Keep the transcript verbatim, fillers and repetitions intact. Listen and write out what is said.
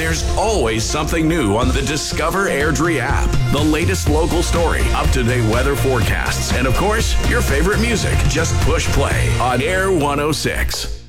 There's always something new on the Discover Airdrie app. The latest local story, up-to-date weather forecasts, and of course, your favorite music. Just push play on Air one oh six.